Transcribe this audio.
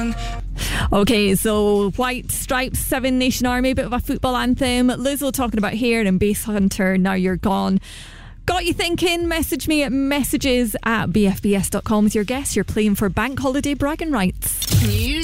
Okay, so White Stripes, Seven Nation Army, bit of a football anthem. Lizzo talking about hair and Bass Hunter, Now You're Gone. Got you thinking? Message me at messages@bfbs.com with your guess. You're playing for Bank Holiday Bragging Rights.